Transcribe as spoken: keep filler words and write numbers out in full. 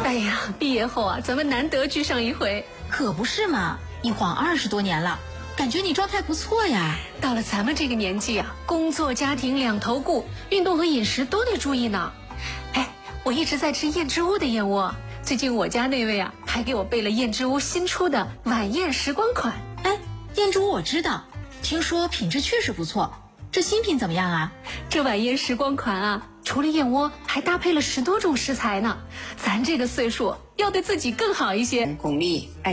哎呀，毕业后啊，咱们难得聚上一回。 可不是嘛，一晃二十多年了，感觉你状态不错呀。 到了咱们这个年纪啊，工作家庭两头顾，运动和饮食都得注意呢。哎，我一直在吃燕之屋的燕窝，最近我家那位啊，还给我备了燕之屋新出的晚宴时光款。 哎，燕之屋我知道，听说品质确实不错。这新品怎么样啊？ 这晚宴时光款啊，除了燕窝，还搭配了十多种食材呢。咱这个岁数，要对自己更好一些。 巩俐爱